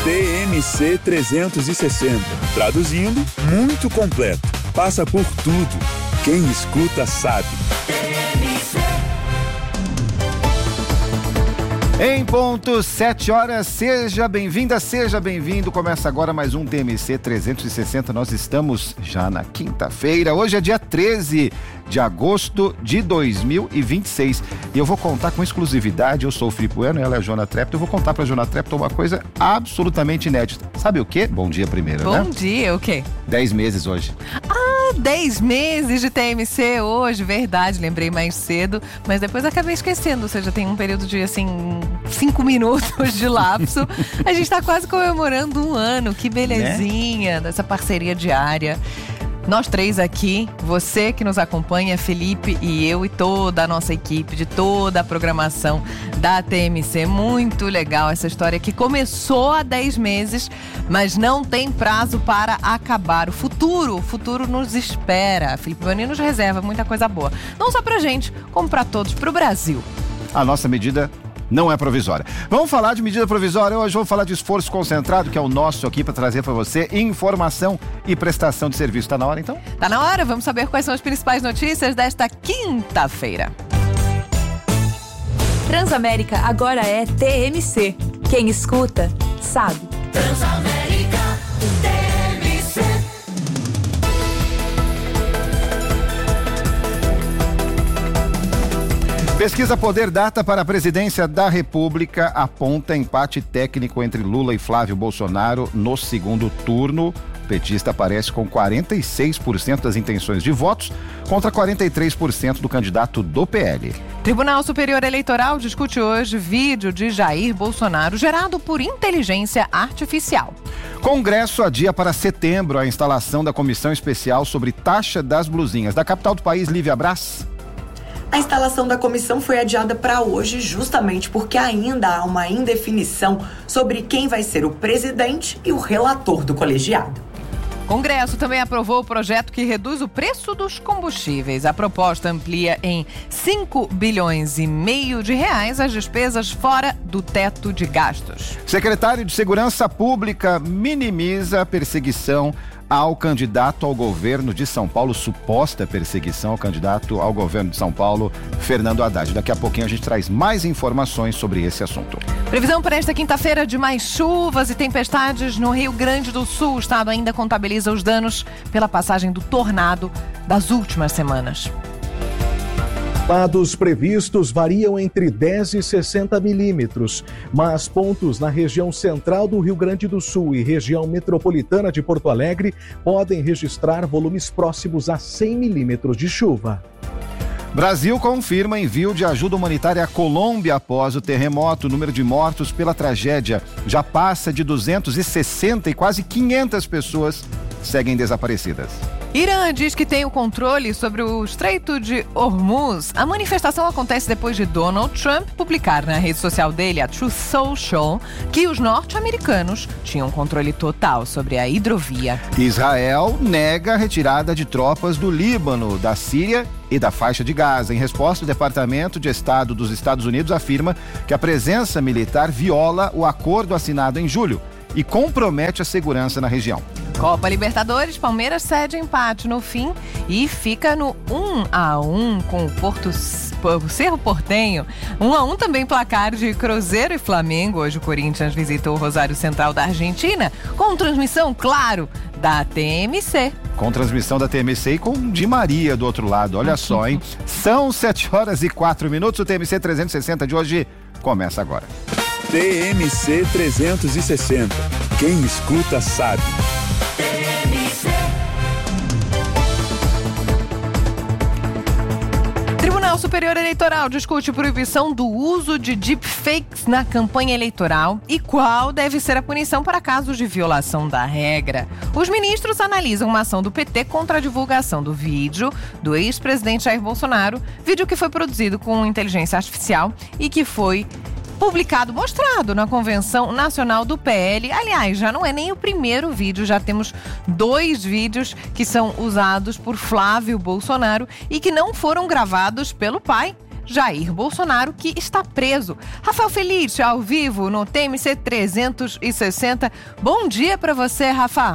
TMC 360. Traduzindo, muito completo. Passa por tudo. Quem escuta sabe. Em ponto, 7 horas, seja bem-vinda, seja bem-vindo. Começa agora mais um TMC 360. Nós estamos já na quinta-feira. Hoje é dia 13 de agosto de 2026. E eu vou contar com exclusividade. Eu sou o Filipe Bueno e ela é a Jona Trepton. Eu vou contar pra Jona Trepton uma coisa absolutamente inédita. Sabe o quê? Bom dia primeiro, né? Bom dia, o quê? 10 meses hoje. 10 meses de TMC hoje, verdade, lembrei mais cedo, mas depois acabei esquecendo, ou seja, tem um período de, 5 minutos de lapso. A gente tá quase comemorando um ano, que belezinha, dessa parceria diária. Nós três aqui, você que nos acompanha, Felipe e eu e toda a nossa equipe, de toda a programação da TMC. Muito legal essa história que começou há 10 meses, mas não tem prazo para acabar. O futuro nos espera. Felipe Boninho nos reserva muita coisa boa. Não só pra gente, como pra todos, pro Brasil. A nossa medida não é provisória. Vamos falar de medida provisória. Hoje vamos falar de esforço concentrado, que é o nosso aqui para trazer para você informação e prestação de serviço. Tá na hora, então? Tá na hora. Vamos saber quais são as principais notícias desta quinta-feira. Transamérica agora é TMC. Quem escuta, sabe. Transamérica TMC. Pesquisa Poder Data para a presidência da República aponta empate técnico entre Lula e Flávio Bolsonaro no segundo turno. O petista aparece com 46% das intenções de votos contra 43% do candidato do PL. Tribunal Superior Eleitoral discute hoje vídeo de Jair Bolsonaro gerado por inteligência artificial. Congresso adia para setembro a instalação da comissão especial sobre taxa das blusinhas. Da capital do país, Lívia Brás. A instalação da comissão foi adiada para hoje justamente porque ainda há uma indefinição sobre quem vai ser o presidente e o relator do colegiado. O Congresso também aprovou o projeto que reduz o preço dos combustíveis. A proposta amplia em 5 bilhões e meio de reais as despesas fora do teto de gastos. Secretário de Segurança Pública minimiza a perseguição ao candidato ao governo de São Paulo, suposta perseguição ao candidato ao governo de São Paulo, Fernando Haddad. Daqui a pouquinho a gente traz mais informações sobre esse assunto. Previsão para esta quinta-feira de mais chuvas e tempestades no Rio Grande do Sul. O estado ainda contabiliza os danos pela passagem do tornado das últimas semanas. Dados previstos variam entre 10 e 60 milímetros, mas pontos na região central do Rio Grande do Sul e região metropolitana de Porto Alegre podem registrar volumes próximos a 100 milímetros de chuva. Brasil confirma envio de ajuda humanitária à Colômbia após o terremoto. O número de mortos pela tragédia já passa de 260 e quase 500 pessoas seguem desaparecidas. Irã diz que tem o controle sobre o Estreito de Hormuz. A manifestação acontece depois de Donald Trump publicar na rede social dele, a Truth Social, que os norte-americanos tinham controle total sobre a hidrovia. Israel nega a retirada de tropas do Líbano, da Síria e da faixa de Gaza. Em resposta, o Departamento de Estado dos Estados Unidos afirma que a presença militar viola o acordo assinado em julho e compromete a segurança na região. Copa Libertadores, Palmeiras cede empate no fim e fica no 1-1 com o Cerro Porteño. 1-1 também placar de Cruzeiro e Flamengo. Hoje o Corinthians visitou o Rosário Central da Argentina com transmissão, claro, da TMC. Com transmissão da TMC e com Di Maria do outro lado. Olha só, hein? São 7 horas e 4 minutos. O TMC 360 de hoje começa agora. TMC 360. Quem escuta sabe. Tribunal Superior Eleitoral discute proibição do uso de deepfakes na campanha eleitoral e qual deve ser a punição para casos de violação da regra. Os ministros analisam uma ação do PT contra a divulgação do vídeo do ex-presidente Jair Bolsonaro, vídeo que foi produzido com inteligência artificial e que foi mostrado na Convenção Nacional do PL. Aliás, já não é nem o primeiro vídeo, já temos 2 vídeos que são usados por Flávio Bolsonaro e que não foram gravados pelo pai, Jair Bolsonaro, que está preso. Rafael Felite, ao vivo no TMC 360. Bom dia para você, Rafa.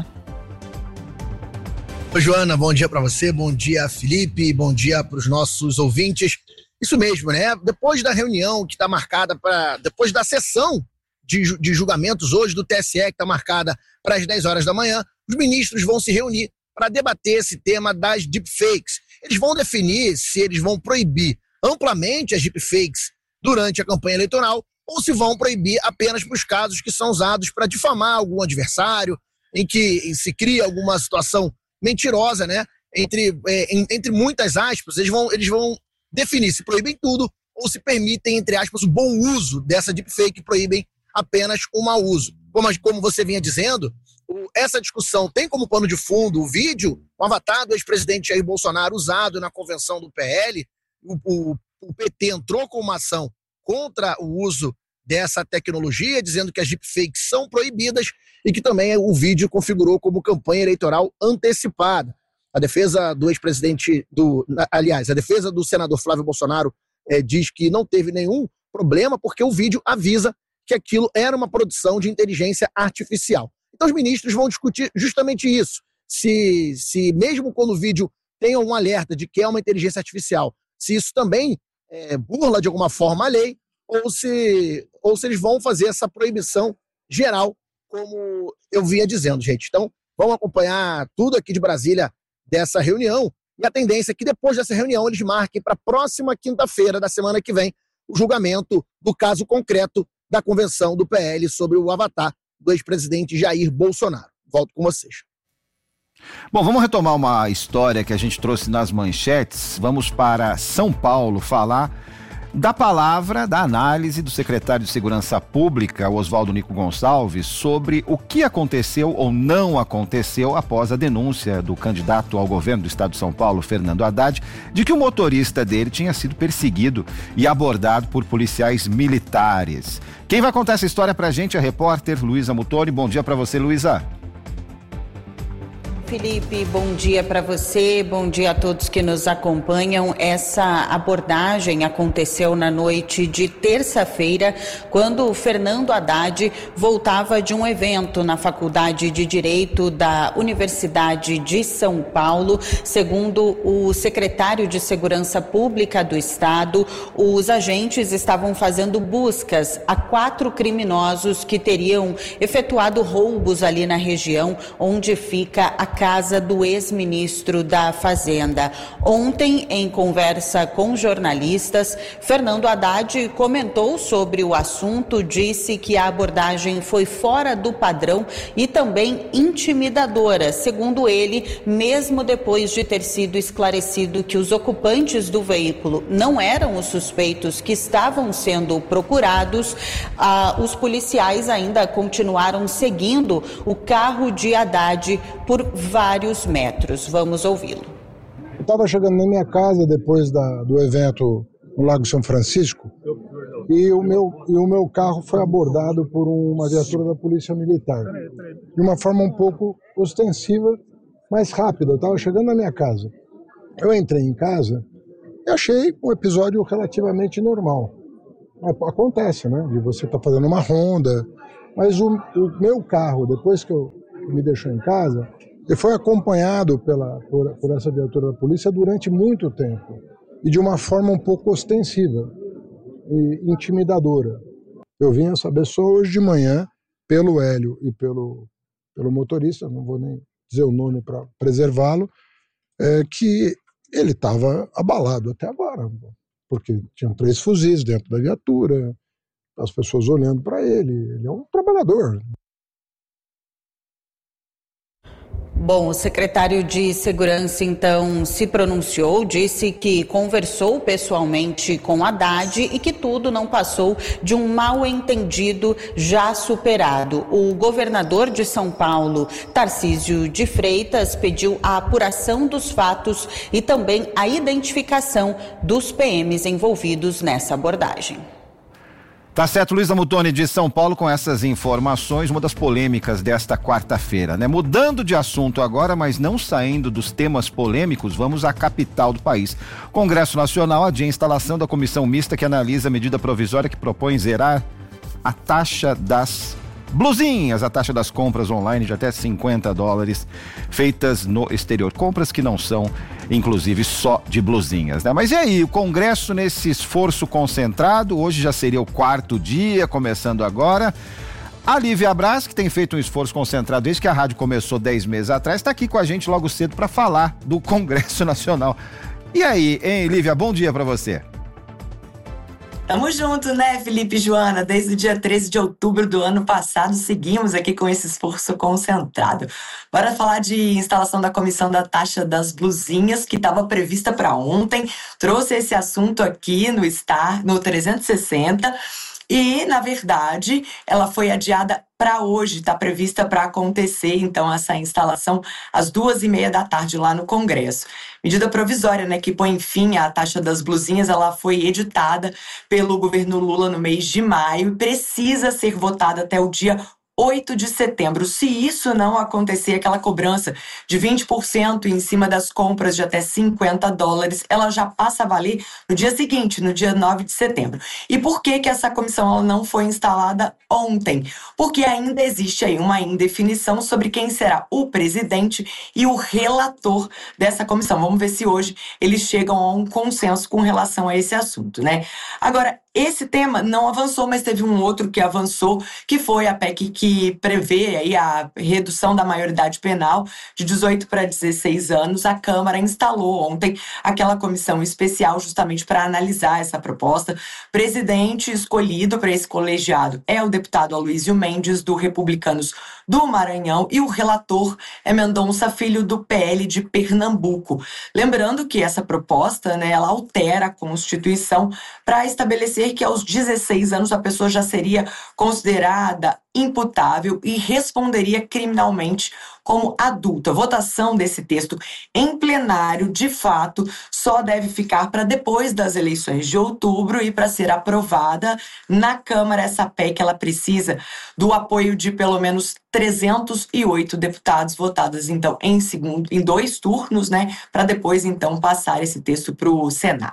Oi, Joana, bom dia para você, bom dia, Felipe, bom dia para os nossos ouvintes. Isso mesmo, né? Depois da reunião que está marcada depois da sessão de julgamentos hoje do TSE, que está marcada para as 10 horas da manhã, os ministros vão se reunir para debater esse tema das deepfakes. Eles vão definir se eles vão proibir amplamente as deepfakes durante a campanha eleitoral ou se vão proibir apenas para os casos que são usados para difamar algum adversário, em que se cria alguma situação mentirosa, né? Entre muitas aspas, eles vão definir se proíbem tudo ou se permitem, entre aspas, o bom uso dessa deepfake e proíbem apenas o mau uso. Como você vinha dizendo, essa discussão tem como pano de fundo o vídeo, o avatar do ex-presidente Jair Bolsonaro usado na convenção do PL. O PT entrou com uma ação contra o uso dessa tecnologia, dizendo que as deepfakes são proibidas e que também o vídeo configurou como campanha eleitoral antecipada. A defesa do ex-presidente, a defesa do senador Flávio Bolsonaro diz que não teve nenhum problema porque o vídeo avisa que aquilo era uma produção de inteligência artificial. Então os ministros vão discutir justamente isso. Se mesmo quando o vídeo tem um alerta de que é uma inteligência artificial, se isso também burla de alguma forma a lei, ou se eles vão fazer essa proibição geral, como eu vinha dizendo, gente. Então, vamos acompanhar tudo aqui de Brasília dessa reunião, e a tendência é que depois dessa reunião eles marquem para a próxima quinta-feira da semana que vem o julgamento do caso concreto da convenção do PL sobre o avatar do ex-presidente Jair Bolsonaro. Volto com vocês. Bom, vamos retomar uma história que a gente trouxe nas manchetes. Vamos para São Paulo falar da palavra, da análise do secretário de Segurança Pública, Oswaldo Nico Gonçalves, sobre o que aconteceu ou não aconteceu após a denúncia do candidato ao governo do estado de São Paulo, Fernando Haddad, de que o motorista dele tinha sido perseguido e abordado por policiais militares. Quem vai contar essa história pra gente é a repórter Luísa Mutoni. Bom dia pra você, Luísa. Felipe, bom dia para você, bom dia a todos que nos acompanham. Essa abordagem aconteceu na noite de terça-feira, quando o Fernando Haddad voltava de um evento na Faculdade de Direito da Universidade de São Paulo. Segundo o secretário de Segurança Pública do Estado, os agentes estavam fazendo buscas a 4 criminosos que teriam efetuado roubos ali na região onde fica a casa do ex-ministro da Fazenda. Ontem, em conversa com jornalistas, Fernando Haddad comentou sobre o assunto, disse que a abordagem foi fora do padrão e também intimidadora. Segundo ele, mesmo depois de ter sido esclarecido que os ocupantes do veículo não eram os suspeitos que estavam sendo procurados, os policiais ainda continuaram seguindo o carro de Haddad por vários metros. Vamos ouvi-lo. Eu estava chegando na minha casa depois do evento no Lago São Francisco e o meu carro foi abordado por uma viatura da Polícia Militar de uma forma um pouco ostensiva, mas rápida. Eu estava chegando na minha casa. Eu entrei em casa e achei um episódio relativamente normal. Acontece, né? De você estar fazendo uma ronda, mas o meu carro, depois que me deixou em casa, ele foi acompanhado por essa viatura da polícia durante muito tempo e de uma forma um pouco ostensiva e intimidadora. Eu vim a saber só hoje de manhã, pelo Hélio e pelo motorista, não vou nem dizer o nome para preservá-lo, que ele estava abalado até agora, porque tinham 3 fuzis dentro da viatura, as pessoas olhando para ele. Ele é um trabalhador. Bom, o secretário de Segurança, então, se pronunciou, disse que conversou pessoalmente com Haddad e que tudo não passou de um mal-entendido já superado. O governador de São Paulo, Tarcísio de Freitas, pediu a apuração dos fatos e também a identificação dos PMs envolvidos nessa abordagem. Tá certo, Luísa Mutoni de São Paulo com essas informações, uma das polêmicas desta quarta-feira, né? Mudando de assunto agora, mas não saindo dos temas polêmicos, vamos à capital do país. Congresso Nacional adia a instalação da comissão mista que analisa a medida provisória que propõe zerar a taxa das blusinhas, a taxa das compras online de até $50 feitas no exterior. Compras que não são, inclusive, só de blusinhas, né? Mas e aí, o Congresso nesse esforço concentrado, hoje já seria o 4º dia, começando agora. A Lívia Braz, que tem feito um esforço concentrado desde que a rádio começou 10 meses atrás, está aqui com a gente logo cedo para falar do Congresso Nacional. E aí, hein, Lívia, bom dia para você. Tamo junto, né, Felipe e Joana? Desde o dia 13 de outubro do ano passado, seguimos aqui com esse esforço concentrado. Bora falar de instalação da comissão da taxa das blusinhas, que estava prevista para ontem. Trouxe esse assunto aqui no 360 e, na verdade, ela foi adiada para hoje, está prevista para acontecer, então, essa instalação às 2h30 da tarde lá no Congresso. Medida provisória, né, que põe fim à taxa das blusinhas, ela foi editada pelo governo Lula no mês de maio e precisa ser votada até o dia 8 de setembro. Se isso não acontecer, aquela cobrança de 20% em cima das compras de até $50, ela já passa a valer no dia seguinte, no dia 9 de setembro. E por que essa comissão ela não foi instalada ontem? Porque ainda existe aí uma indefinição sobre quem será o presidente e o relator dessa comissão. Vamos ver se hoje eles chegam a um consenso com relação a esse assunto, né? Agora, esse tema não avançou, mas teve um outro que avançou, que foi a PEC que prevê aí a redução da maioridade penal de 18 para 16 anos. A Câmara instalou ontem aquela comissão especial justamente para analisar essa proposta. Presidente escolhido para esse colegiado é o deputado Aloysio Mendes, do Republicanos do Maranhão, e o relator é Mendonça Filho, do PL de Pernambuco. Lembrando que essa proposta, né, ela altera a Constituição para estabelecer que aos 16 anos a pessoa já seria considerada imputável e responderia criminalmente como adulta. A votação desse texto em plenário, de fato, só deve ficar para depois das eleições de outubro, e para ser aprovada na Câmara, essa PEC ela precisa do apoio de pelo menos 308 deputados, votados então em 2 turnos, né, para depois então passar esse texto para o Senado.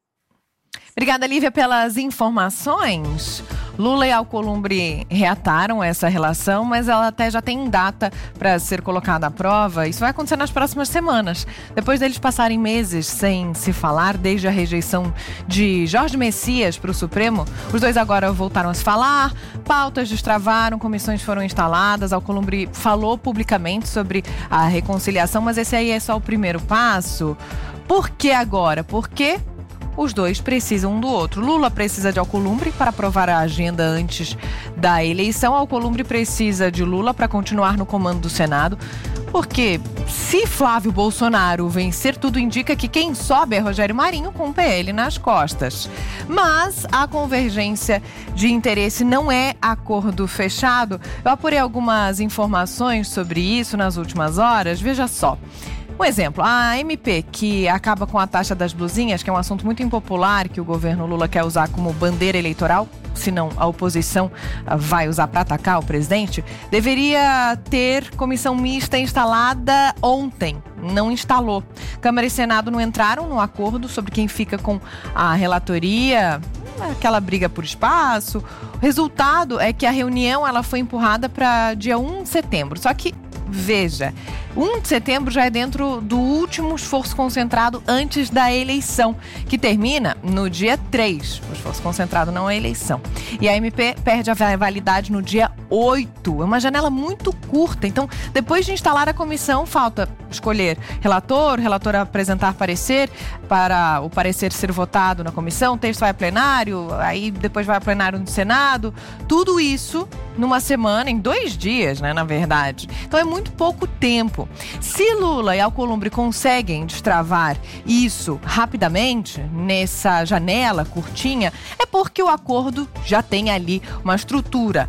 Obrigada, Lívia, pelas informações. Lula e Alcolumbre reataram essa relação, mas ela até já tem data para ser colocada à prova. Isso vai acontecer nas próximas semanas. Depois deles passarem meses sem se falar, desde a rejeição de Jorge Messias para o Supremo, os dois agora voltaram a se falar, pautas destravaram, comissões foram instaladas. Alcolumbre falou publicamente sobre a reconciliação, mas esse aí é só o primeiro passo. Por que agora? Porque os dois precisam um do outro. Lula precisa de Alcolumbre para aprovar a agenda antes da eleição. Alcolumbre precisa de Lula para continuar no comando do Senado. Porque se Flávio Bolsonaro vencer, tudo indica que quem sobe é Rogério Marinho, com o PL nas costas. Mas a convergência de interesse não é acordo fechado. Eu apurei algumas informações sobre isso nas últimas horas. Veja só. Um exemplo, a MP, que acaba com a taxa das blusinhas, que é um assunto muito impopular, que o governo Lula quer usar como bandeira eleitoral, senão a oposição vai usar para atacar o presidente, deveria ter comissão mista instalada ontem. Não instalou. Câmara e Senado não entraram no acordo sobre quem fica com a relatoria, aquela briga por espaço. O resultado é que a reunião ela foi empurrada para dia 1 de setembro. Só que, veja, 1 de setembro já é dentro do último esforço concentrado antes da eleição, que termina no dia 3. O esforço concentrado não é eleição. E a MP perde a validade no dia 8. É uma janela muito curta. Então, depois de instalar a comissão, falta escolher relator apresentar parecer, para o parecer ser votado na comissão, o texto vai a plenário, aí depois vai a plenário no Senado. Tudo isso numa semana, em 2 dias, né, na verdade. Então é muito pouco tempo. Se Lula e Alcolumbre conseguem destravar isso rapidamente, nessa janela curtinha, é porque o acordo já tem ali uma estrutura.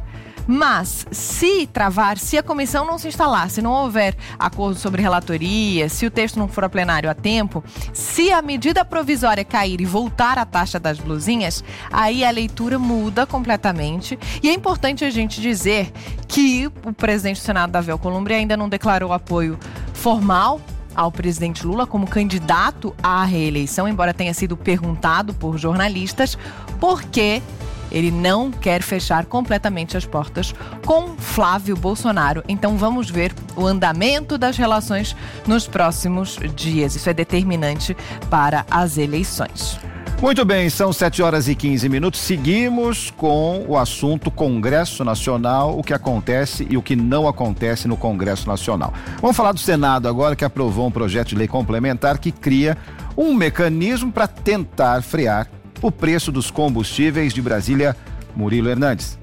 Mas, se travar, se a comissão não se instalar, se não houver acordo sobre relatoria, se o texto não for a plenário a tempo, se a medida provisória cair e voltar à taxa das blusinhas, aí a leitura muda completamente. E é importante a gente dizer que o presidente do Senado, Davi Alcolumbre, ainda não declarou apoio formal ao presidente Lula como candidato à reeleição, embora tenha sido perguntado por jornalistas, porque ele não quer fechar completamente as portas com Flávio Bolsonaro. Então vamos ver o andamento das relações nos próximos dias. Isso é determinante para as eleições. Muito bem, são 7h15. Seguimos com o assunto Congresso Nacional, o que acontece e o que não acontece no Congresso Nacional. Vamos falar do Senado agora, que aprovou um projeto de lei complementar que cria um mecanismo para tentar frear o preço dos combustíveis. De Brasília, Murilo Hernandes.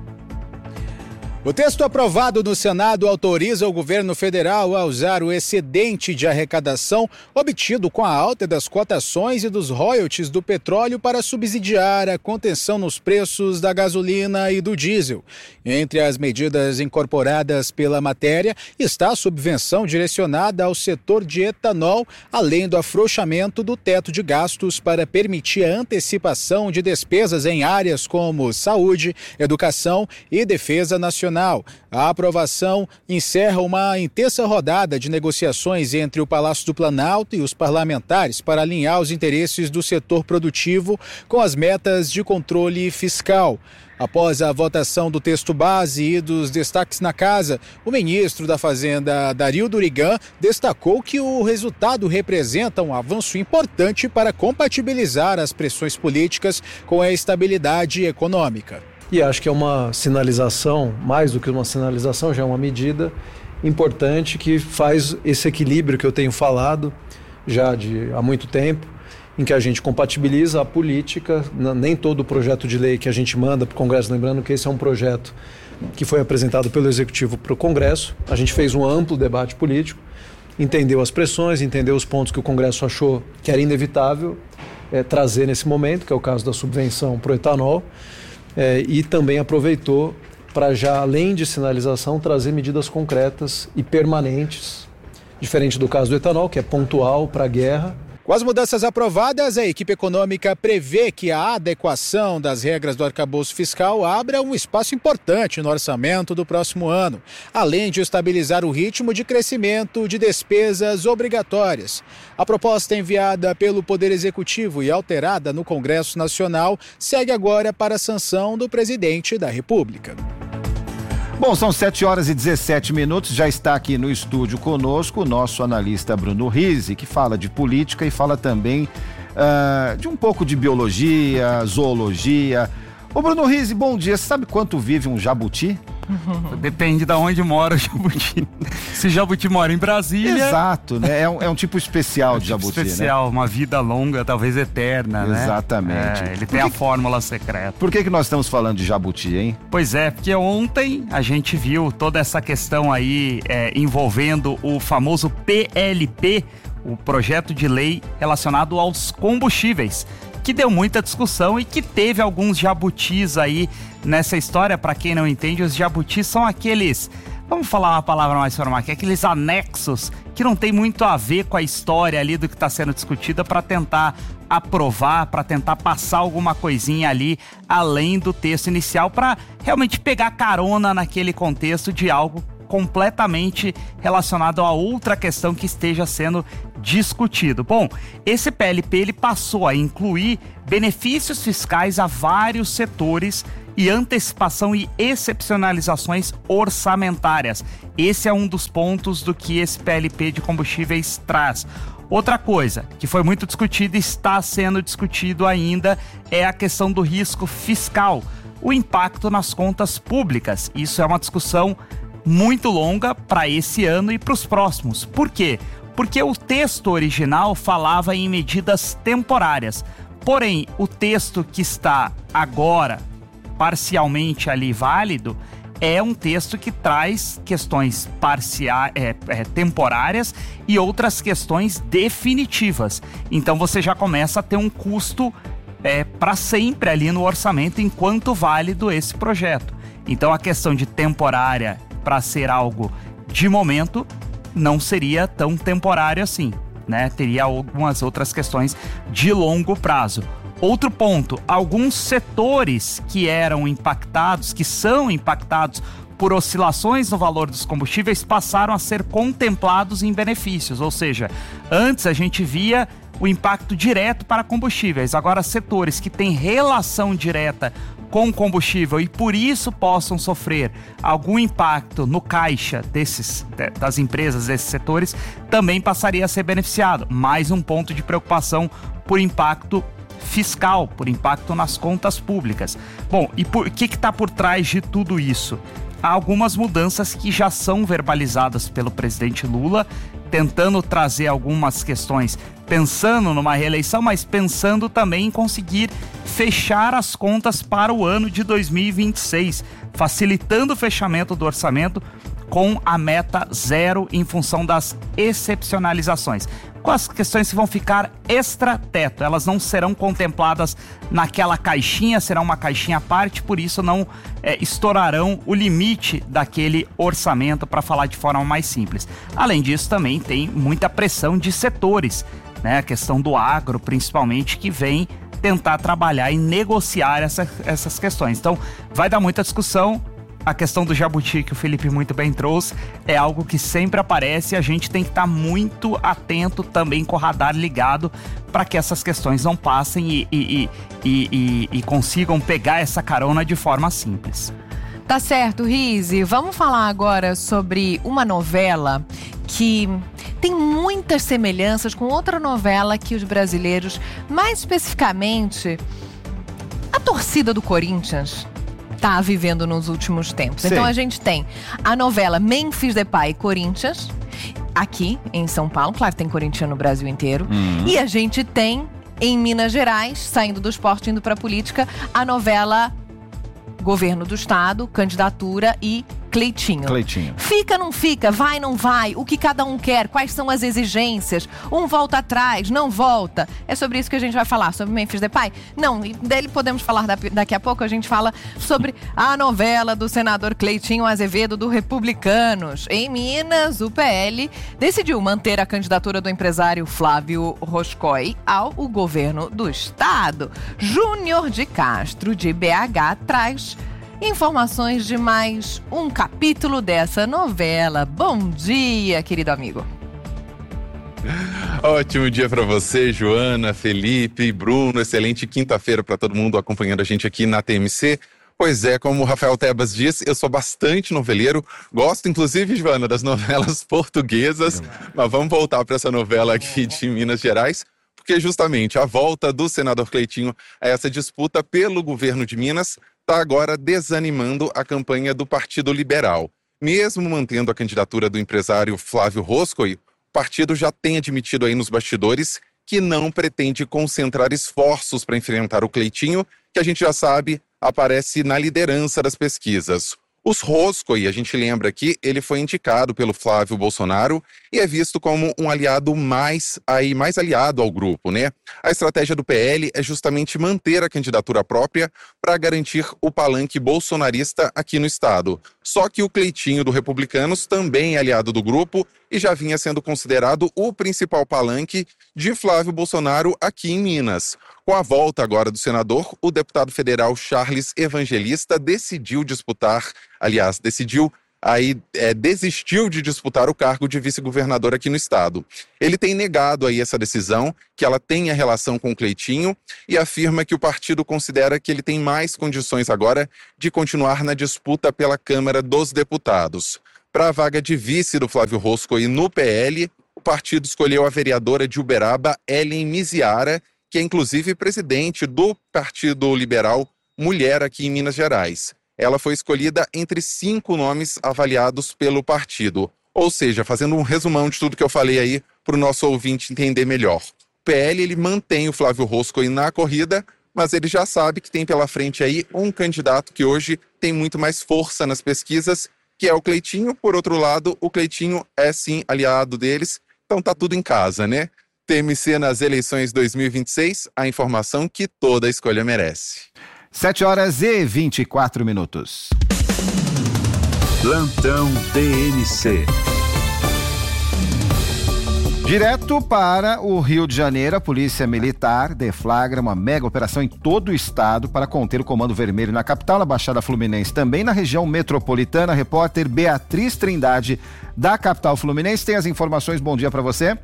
O texto aprovado no Senado autoriza o governo federal a usar o excedente de arrecadação obtido com a alta das cotações e dos royalties do petróleo para subsidiar a contenção nos preços da gasolina e do diesel. Entre as medidas incorporadas pela matéria está a subvenção direcionada ao setor de etanol, além do afrouxamento do teto de gastos para permitir a antecipação de despesas em áreas como saúde, educação e defesa nacional. A aprovação encerra uma intensa rodada de negociações entre o Palácio do Planalto e os parlamentares para alinhar os interesses do setor produtivo com as metas de controle fiscal. Após a votação do texto base e dos destaques na casa, o ministro da Fazenda, Dario Durigan, destacou que o resultado representa um avanço importante para compatibilizar as pressões políticas com a estabilidade econômica. E acho que é uma sinalização, mais do que uma sinalização, já é uma medida importante que faz esse equilíbrio que eu tenho falado já há muito tempo, em que a gente compatibiliza a política. Nem todo projeto de lei que a gente manda para o Congresso, lembrando que esse é um projeto que foi apresentado pelo Executivo para o Congresso, a gente fez um amplo debate político, entendeu as pressões, entendeu os pontos que o Congresso achou que era inevitável trazer nesse momento, que é o caso da subvenção para o etanol, e também aproveitou para, já além de sinalização, trazer medidas concretas e permanentes, diferente do caso do etanol, que é pontual para a guerra. Com as mudanças aprovadas, a equipe econômica prevê que a adequação das regras do arcabouço fiscal abra um espaço importante no orçamento do próximo ano, além de estabilizar o ritmo de crescimento de despesas obrigatórias. A proposta enviada pelo Poder Executivo e alterada no Congresso Nacional segue agora para a sanção do presidente da República. Bom, são 7h17, já está aqui no estúdio conosco o nosso analista Bruno Rizzi, que fala de política e fala também de um pouco de biologia, zoologia. Ô Bruno Rizzi, bom dia. Você sabe quanto vive um jabuti? Depende de onde mora o jabuti. Se o jabuti mora em Brasília... Exato, né? É um tipo especial de jabuti, especial, né? Uma vida longa, talvez eterna, né? Exatamente. Ele tem a fórmula secreta. Por que nós estamos falando de jabuti, hein? Pois é, porque ontem a gente viu toda essa questão aí envolvendo o famoso PLP, o projeto de lei relacionado aos combustíveis, que deu muita discussão e que teve alguns jabutis aí nessa história. Para quem não entende, os jabutis são aqueles, vamos falar uma palavra mais formal, que é aqueles anexos que não tem muito a ver com a história ali do que está sendo discutida, para tentar aprovar, para tentar passar alguma coisinha ali além do texto inicial, para realmente pegar carona naquele contexto de algo completamente relacionado a outra questão que esteja sendo discutido. Bom, esse PLP ele passou a incluir benefícios fiscais a vários setores e antecipação e excepcionalizações orçamentárias. Esse é um dos pontos do que esse PLP de combustíveis traz. Outra coisa que foi muito discutida e está sendo discutido ainda é a questão do risco fiscal, o impacto nas contas públicas. Isso é uma discussão muito longa para esse ano e para os próximos. Por quê? Porque o texto original falava em medidas temporárias. Porém, o texto que está agora parcialmente ali válido é um texto que traz questões temporárias e outras questões definitivas. Então você já começa a ter um custo para sempre ali no orçamento enquanto válido esse projeto. Então a questão de temporária para ser algo de momento não seria tão temporário assim, né? Teria algumas outras questões de longo prazo. Outro ponto, alguns setores que eram impactados, que são impactados por oscilações no valor dos combustíveis, passaram a ser contemplados em benefícios. Ou seja, antes a gente via o impacto direto para combustíveis. Agora, setores que têm relação direta com combustível e por isso possam sofrer algum impacto no caixa das empresas, desses setores, também passaria a ser beneficiado. Mais um ponto de preocupação por impacto fiscal, por impacto nas contas públicas. Bom, e o que está por trás de tudo isso? Há algumas mudanças que já são verbalizadas pelo presidente Lula, tentando trazer algumas questões, pensando numa reeleição, mas pensando também em conseguir fechar as contas para o ano de 2026, facilitando o fechamento do orçamento com a meta zero em função das excepcionalizações. Com as questões que vão ficar extra-teto, elas não serão contempladas naquela caixinha, será uma caixinha à parte, por isso não estourarão o limite daquele orçamento, para falar de forma mais simples. Além disso, também tem muita pressão de setores, né? A questão do agro, principalmente, que vem tentar trabalhar e negociar essas questões. Então, vai dar muita discussão. A questão do jabuti, que o Felipe muito bem trouxe, é algo que sempre aparece e a gente tem que estar muito atento também, com o radar ligado, para que essas questões não passem e consigam pegar essa carona de forma simples. Tá certo, Rizzi. Vamos falar agora sobre uma novela que tem muitas semelhanças com outra novela que os brasileiros, mais especificamente a torcida do Corinthians, está vivendo nos últimos tempos. Sim. Então a gente tem a novela Memphis Depay e Corinthians, aqui em São Paulo, claro, tem corintiano no Brasil inteiro, e a gente tem em Minas Gerais, saindo do esporte, indo para a política, a novela Governo do Estado, Candidatura e Cleitinho. Fica, não fica? Vai, não vai? O que cada um quer? Quais são as exigências? Um volta atrás, não volta? É sobre isso que a gente vai falar, sobre Memphis Depay? Não, dele podemos falar daqui a pouco. A gente fala sobre a novela do senador Cleitinho Azevedo, do Republicanos. Em Minas, o PL decidiu manter a candidatura do empresário Flávio Roscoe ao governo do Estado. Júnior de Castro, de BH, traz informações de mais um capítulo dessa novela. Bom dia, querido amigo. Ótimo dia para você, Joana, Felipe, Bruno. Excelente quinta-feira para todo mundo acompanhando a gente aqui na TMC. Pois é, como o Rafael Tebas disse, eu sou bastante noveleiro. Gosto, inclusive, Joana, das novelas portuguesas. Mas vamos voltar para essa novela aqui de Minas Gerais, porque justamente a volta do senador Cleitinho a essa disputa pelo governo de Minas está agora desanimando a campanha do Partido Liberal. Mesmo mantendo a candidatura do empresário Flávio Roscoe, o partido já tem admitido aí nos bastidores que não pretende concentrar esforços para enfrentar o Cleitinho, que a gente já sabe aparece na liderança das pesquisas. Os Roscoe, a gente lembra aqui, ele foi indicado pelo Flávio Bolsonaro e é visto como um aliado mais aliado ao grupo, né? A estratégia do PL é justamente manter a candidatura própria para garantir o palanque bolsonarista aqui no estado. Só que o Cleitinho do Republicanos também é aliado do grupo e já vinha sendo considerado o principal palanque de Flávio Bolsonaro aqui em Minas. Com a volta agora do senador, o deputado federal Charles Evangelista desistiu de disputar o cargo de vice-governador aqui no estado. Ele tem negado aí essa decisão, que ela tenha relação com o Cleitinho, e afirma que o partido considera que ele tem mais condições agora de continuar na disputa pela Câmara dos Deputados. Para a vaga de vice do Flávio Roscoe no PL, o partido escolheu a vereadora de Uberaba, Ellen Miziara, que é inclusive presidente do Partido Liberal Mulher aqui em Minas Gerais. Ela foi escolhida entre 5 nomes avaliados pelo partido. Ou seja, fazendo um resumão de tudo que eu falei aí para o nosso ouvinte entender melhor. O PL ele mantém o Flávio Roscoe na corrida, mas ele já sabe que tem pela frente aí um candidato que hoje tem muito mais força nas pesquisas, que é o Cleitinho. Por outro lado, o Cleitinho é sim aliado deles, então tá tudo em casa, né? TMC nas eleições 2026, a informação que toda escolha merece. 7h24. Plantão TMC. Direto para o Rio de Janeiro, a Polícia Militar deflagra uma mega operação em todo o estado para conter o Comando Vermelho na capital, na Baixada Fluminense, também na região metropolitana. A repórter Beatriz Trindade, da capital fluminense, tem as informações. Bom dia para você.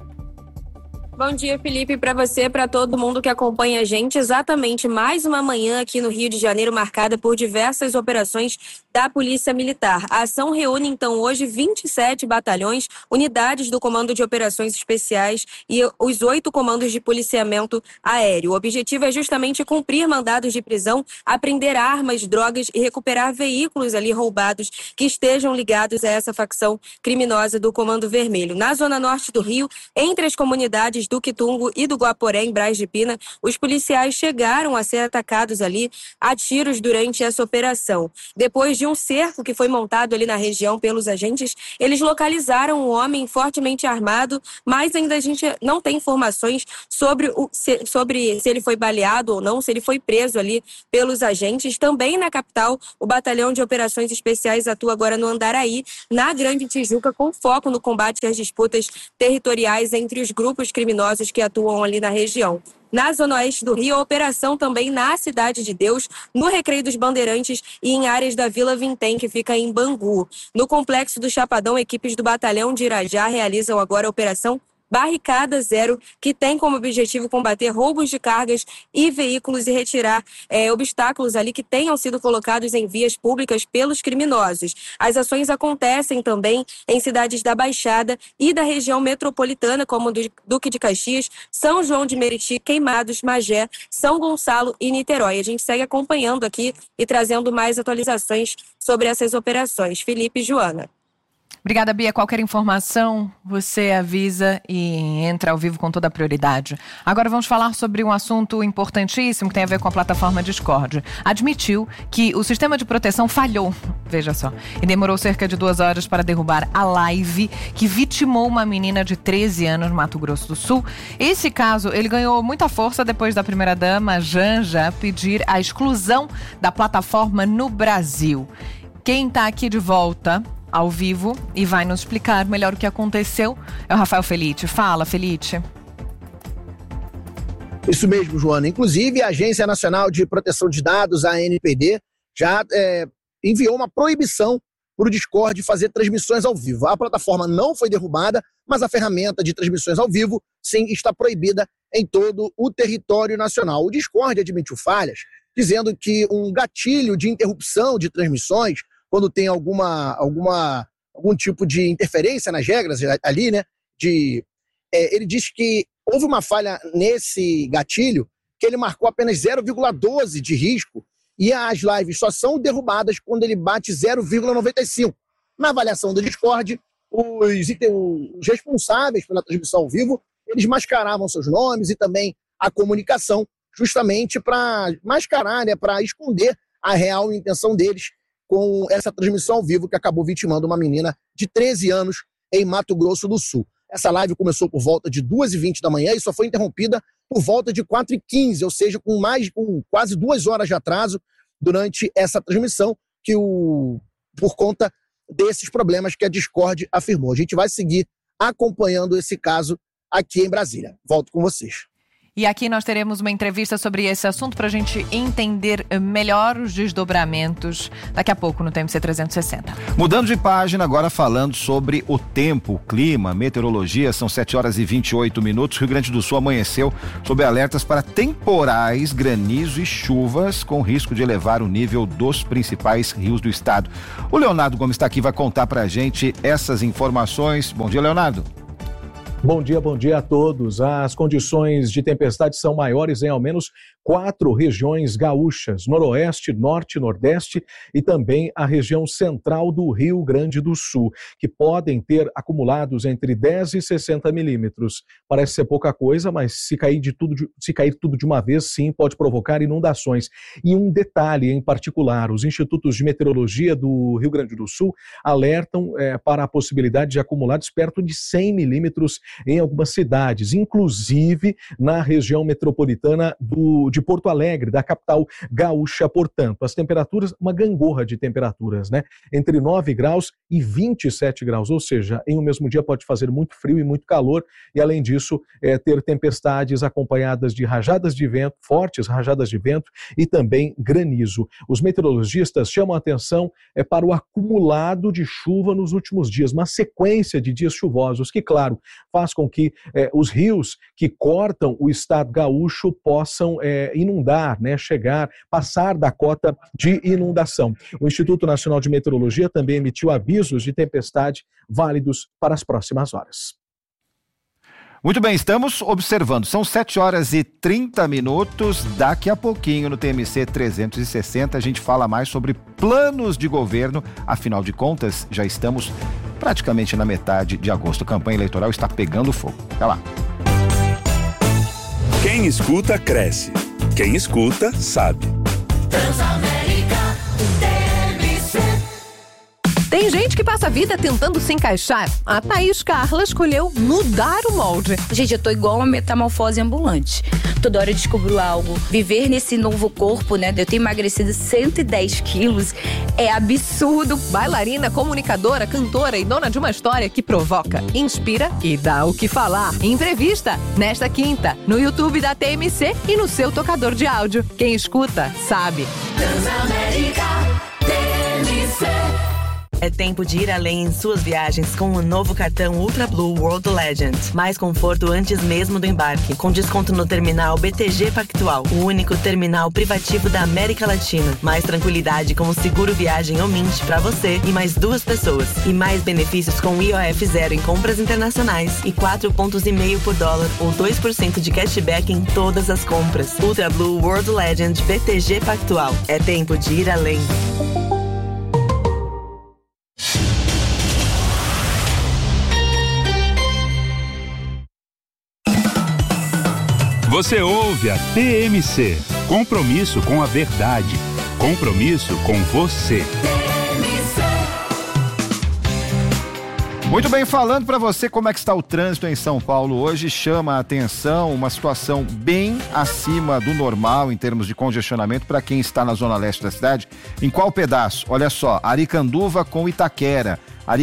Bom dia, Felipe, para você, para todo mundo que acompanha a gente. Exatamente, mais uma manhã aqui no Rio de Janeiro marcada por diversas operações da Polícia Militar. A ação reúne, então, hoje 27 batalhões, unidades do Comando de Operações Especiais e os 8 comandos de policiamento aéreo. O objetivo é justamente cumprir mandados de prisão, apreender armas, drogas e recuperar veículos ali roubados que estejam ligados a essa facção criminosa do Comando Vermelho. Na zona norte do Rio, entre as comunidades do Quitungo e do Guaporé, em Braz de Pina, os policiais chegaram a ser atacados ali a tiros durante essa operação. Depois de um cerco que foi montado ali na região pelos agentes, eles localizaram um homem fortemente armado, mas ainda a gente não tem informações sobre se ele foi baleado ou não, se ele foi preso ali pelos agentes. Também na capital, o Batalhão de Operações Especiais atua agora no Andaraí, na Grande Tijuca, com foco no combate às disputas territoriais entre os grupos criminosos que atuam ali na região. Na zona oeste do Rio, a operação também na Cidade de Deus, no Recreio dos Bandeirantes e em áreas da Vila Vintém, que fica em Bangu. No Complexo do Chapadão, equipes do Batalhão de Irajá realizam agora a operação Barricada Zero, que tem como objetivo combater roubos de cargas e veículos e retirar obstáculos ali que tenham sido colocados em vias públicas pelos criminosos. As ações acontecem também em cidades da Baixada e da região metropolitana, como Duque de Caxias, São João de Meriti, Queimados, Magé, São Gonçalo e Niterói. A gente segue acompanhando aqui e trazendo mais atualizações sobre essas operações. Felipe e Joana. Obrigada, Bia. Qualquer informação, você avisa e entra ao vivo com toda a prioridade. Agora vamos falar sobre um assunto importantíssimo que tem a ver com a plataforma Discord. Admitiu que o sistema de proteção falhou, veja só, e demorou cerca de 2 horas para derrubar a live que vitimou uma menina de 13 anos no Mato Grosso do Sul. Esse caso, ele ganhou muita força depois da primeira-dama, Janja, pedir a exclusão da plataforma no Brasil. Quem está aqui de volta ao vivo e vai nos explicar melhor o que aconteceu é o Rafael Felite. Fala, Felite. Isso mesmo, Joana. Inclusive, a Agência Nacional de Proteção de Dados, a ANPD, já enviou uma proibição para o Discord fazer transmissões ao vivo. A plataforma não foi derrubada, mas a ferramenta de transmissões ao vivo, sim, está proibida em todo o território nacional. O Discord admitiu falhas, dizendo que um gatilho de interrupção de transmissões, quando tem algum tipo de interferência nas regras ali, né? Ele diz que houve uma falha nesse gatilho, que ele marcou apenas 0,12 de risco, e as lives só são derrubadas quando ele bate 0,95. Na avaliação do Discord, os responsáveis pela transmissão ao vivo, eles mascaravam seus nomes e também a comunicação, justamente para mascarar, né? Para esconder a real intenção deles com essa transmissão ao vivo que acabou vitimando uma menina de 13 anos em Mato Grosso do Sul. Essa live começou por volta de 2h20 da manhã e só foi interrompida por volta de 4h15, ou seja, com quase 2 horas de atraso durante essa transmissão, por conta desses problemas que a Discord afirmou. A gente vai seguir acompanhando esse caso aqui em Brasília. Volto com vocês. E aqui nós teremos uma entrevista sobre esse assunto para a gente entender melhor os desdobramentos daqui a pouco no TMC 360. Mudando de página, agora falando sobre o tempo, o clima, meteorologia, são 7h28. Rio Grande do Sul amanheceu sob alertas para temporais, granizo e chuvas, com risco de elevar o nível dos principais rios do estado. O Leonardo Gomes está aqui, vai contar para a gente essas informações. Bom dia, Leonardo. Bom dia a todos. As condições de tempestade são maiores em ao menos 4 regiões gaúchas, noroeste, norte, nordeste e também a região central do Rio Grande do Sul, que podem ter acumulados entre 10 e 60 milímetros. Parece ser pouca coisa, mas se cair tudo de uma vez, sim, pode provocar inundações. E um detalhe em particular, os institutos de meteorologia do Rio Grande do Sul alertam para a possibilidade de acumulados perto de 100 milímetros em algumas cidades, inclusive na região metropolitana de Porto Alegre, da capital gaúcha, portanto. As temperaturas, uma gangorra de temperaturas, né? Entre 9 graus e 27 graus, ou seja, em um mesmo dia pode fazer muito frio e muito calor, e além disso, ter tempestades acompanhadas de rajadas de vento, fortes rajadas de vento e também granizo. Os meteorologistas chamam a atenção para o acumulado de chuva nos últimos dias, uma sequência de dias chuvosos que, claro, faz com que os rios que cortam o estado gaúcho possam inundar, né, passar da cota de inundação. O Instituto Nacional de Meteorologia também emitiu avisos de tempestade válidos para as próximas horas. Muito bem, estamos observando. São 7h30. Daqui a pouquinho no TMC 360 a gente fala mais sobre planos de governo. Afinal de contas, já estamos praticamente na metade de agosto. A campanha eleitoral está pegando fogo. Até lá. Quem escuta, cresce. Quem escuta, sabe. Transamérica TMC. Tem gente que passa a vida tentando se encaixar. A Thaís Carla escolheu mudar o molde. Gente, eu tô igual uma metamorfose ambulante. Toda hora eu descubro algo. Viver nesse novo corpo, né? Eu tenho emagrecido 110 quilos. É absurdo. Bailarina, comunicadora, cantora e dona de uma história que provoca, inspira e dá o que falar. Entrevista nesta quinta, no YouTube da TMC e no seu tocador de áudio. Quem escuta, sabe. Transamérica TMC. É tempo de ir além em suas viagens com o novo cartão Ultra Blue World Legend. Mais conforto antes mesmo do embarque, com desconto no terminal BTG Pactual, o único terminal privativo da América Latina. Mais tranquilidade com o seguro viagem Omint para você e mais 2 pessoas. E mais benefícios com IOF zero em compras internacionais e 4,5 pontos por dólar ou 2% de cashback em todas as compras. Ultra Blue World Legend BTG Pactual. É tempo de ir além. Você ouve a TMC. Compromisso com a verdade. Compromisso com você. Muito bem, falando para você como é que está o trânsito em São Paulo hoje, chama a atenção uma situação bem acima do normal em termos de congestionamento para quem está na zona leste da cidade. Em qual pedaço? Olha só, Aricanduva com Itaquera.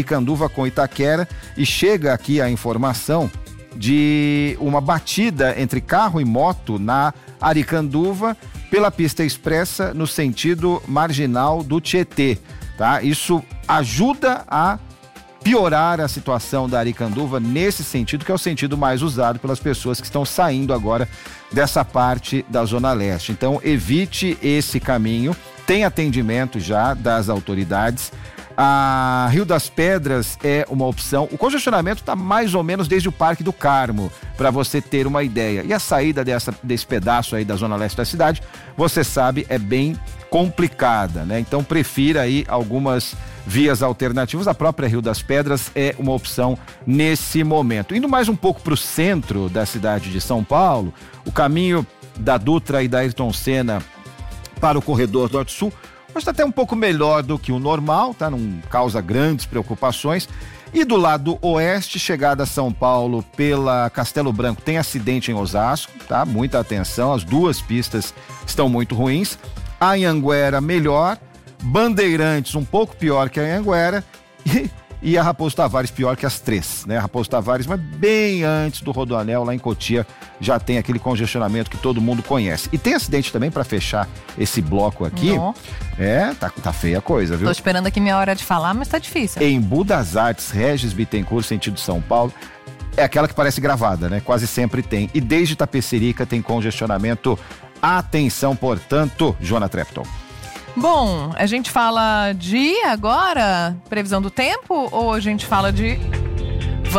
E chega aqui a informação de uma batida entre carro e moto na Aricanduva pela pista expressa no sentido marginal do Tietê, tá? Isso ajuda a piorar a situação da Aricanduva nesse sentido, que é o sentido mais usado pelas pessoas que estão saindo agora dessa parte da Zona Leste. Então, evite esse caminho, tem atendimento já das autoridades. A Rio das Pedras é uma opção. O congestionamento está mais ou menos desde o Parque do Carmo, para você ter uma ideia. E a saída desse pedaço aí da zona leste da cidade, você sabe, é bem complicada, né? Então prefira aí algumas vias alternativas. A própria Rio das Pedras é uma opção nesse momento. Indo mais um pouco para o centro da cidade de São Paulo, o caminho da Dutra e da Ayrton Senna para o corredor norte-sul hoje está até um pouco melhor do que o normal, tá? Não causa grandes preocupações. E do lado oeste, chegada a São Paulo pela Castelo Branco, tem acidente em Osasco, tá? Muita atenção, as 2 pistas estão muito ruins. A Anhanguera melhor, Bandeirantes um pouco pior que a Anhanguera e a Raposo Tavares pior que as 3, né? Raposo Tavares, mas bem antes do Rodoanel, lá em Cotia, já tem aquele congestionamento que todo mundo conhece. E tem acidente também para fechar esse bloco aqui. Não. Tá feia a coisa, viu? Tô esperando aqui minha hora de falar, mas tá difícil. Em Budas Artes, Regis Bittencourt, sentido São Paulo, é aquela que parece gravada, né? Quase sempre tem. E desde Tapecerica tem congestionamento. Atenção, portanto, Joana Trepton. Bom, a gente fala de agora previsão do tempo ou a gente fala de